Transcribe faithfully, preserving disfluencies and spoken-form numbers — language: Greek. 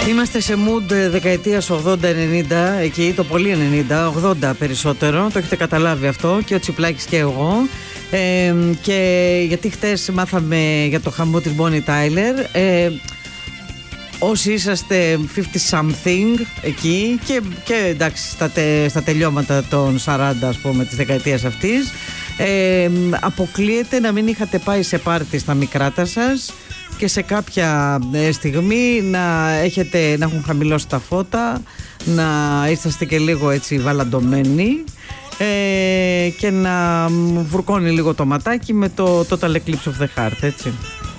Είμαστε σε mood δεκαετίας ογδόντα ενενήντα, εκεί το πολύ ενενήντα, ογδόντα περισσότερο, το έχετε καταλάβει αυτό και ο Τσιπλάκης και εγώ. Ε, και γιατί χτες μάθαμε για το χαμό της Bonnie Tyler. Ε, όσοι είσαστε πενήντα something εκεί και, και εντάξει στα, τε, στα τελειώματα των σαράντα, ας πούμε, της δεκαετίας αυτής, ε, αποκλείεται να μην είχατε πάει σε πάρτι στα μικράτα σας και σε κάποια στιγμή να, έχετε, να έχουν χαμηλώσει τα φώτα, να είσαστε και λίγο έτσι βαλαντωμένοι ε, και να βουρκώνει λίγο το ματάκι με το Total Eclipse of the Heart, έτσι.